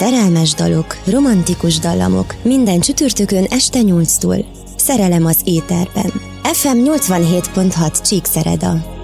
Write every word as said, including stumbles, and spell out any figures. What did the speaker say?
Szerelmes dalok, romantikus dallamok, minden csütörtökön este nyolctól. Szerelem az éterben. ef em nyolcvanhét pont hat Csíkszereda.